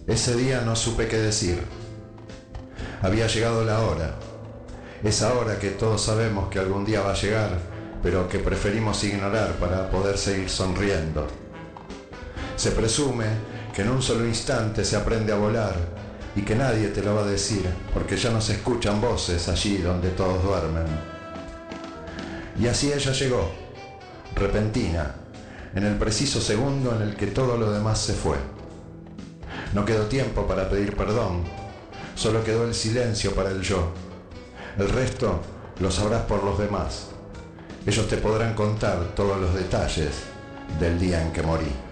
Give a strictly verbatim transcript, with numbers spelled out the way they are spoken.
Ese día no supe qué decir. Había llegado la hora, esa hora que todos sabemos que algún día va a llegar, pero que preferimos ignorar para poder seguir sonriendo. Se presume que en un solo instante se aprende a volar y que nadie te lo va a decir, porque ya no se escuchan voces allí donde todos duermen. Y así ella llegó, repentina, en el preciso segundo en el que todo lo demás se fue. No quedó tiempo para pedir perdón, solo quedó el silencio para el yo. El resto lo sabrás por los demás. Ellos te podrán contar todos los detalles del día en que morí.